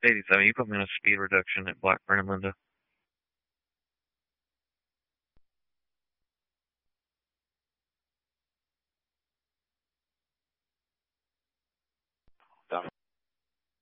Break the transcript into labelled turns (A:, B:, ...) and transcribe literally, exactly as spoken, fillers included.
A: eighty-seven. You put me on a speed reduction at Blackburn and Linda.